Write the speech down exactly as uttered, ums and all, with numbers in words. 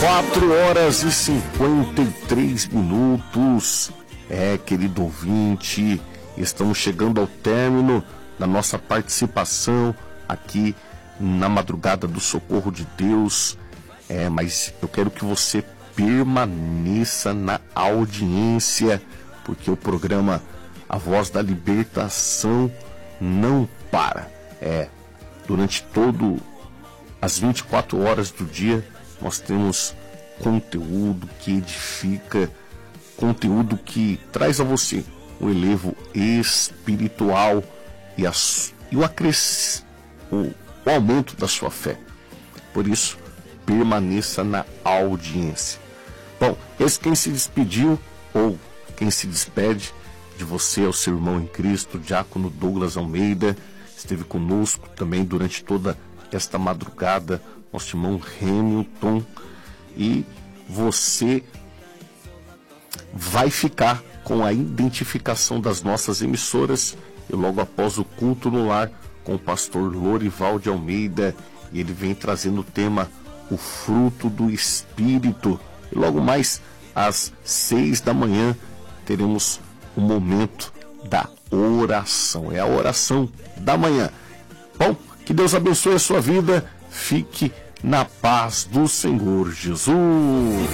Quatro horas e cinquenta e três minutos. É, querido ouvinte, estamos chegando ao término da nossa participação aqui na madrugada do Socorro de Deus. É, mas eu quero que você permaneça na audiência, porque o programa A Voz da Libertação não para. É, durante todo as vinte e quatro horas do dia nós temos conteúdo que edifica, conteúdo que traz a você um elevo espiritual e, a, e o, acres, o, o aumento da sua fé. Por isso, permaneça na audiência. Bom, esse quem se despediu, ou quem se despede de você é o seu irmão em Cristo, Diácono Douglas Almeida. Esteve conosco também durante toda esta madrugada, nosso irmão Hamilton. E você vai ficar com a identificação das nossas emissoras e logo após o culto no lar com o pastor Lorival de Almeida, e ele vem trazendo o tema O Fruto do Espírito. E logo mais às seis da manhã teremos o momento da oração. É a oração da manhã. Bom, que Deus abençoe a sua vida. Fique na paz do Senhor Jesus.